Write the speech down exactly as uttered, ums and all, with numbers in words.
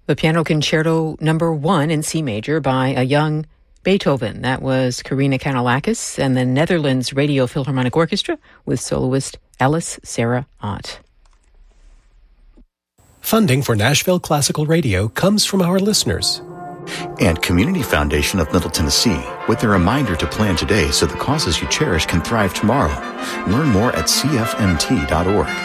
The Piano Concerto Number One in C major by a young Beethoven. That was Karina Kanellakis and the Netherlands Radio Philharmonic Orchestra with soloist Alice Sarah Ott. Funding for Nashville Classical Radio comes from our listeners. And Community Foundation of Middle Tennessee, with a reminder to plan today so the causes you cherish can thrive tomorrow. Learn more at c f m t dot org.